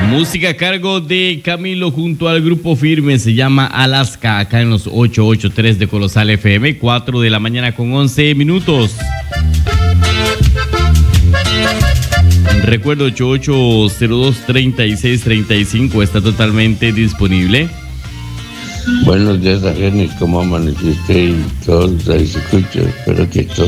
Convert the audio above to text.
Música a cargo de Camilo junto al Grupo Firme, se llama Alaska, acá en los 883 de Colosal FM, 4 de la mañana con 11 minutos. Recuerdo 8802-3635 está totalmente disponible. Buenos días, Argenis, ¿cómo amaneciste? Y todos ahí se escucha, espero que todos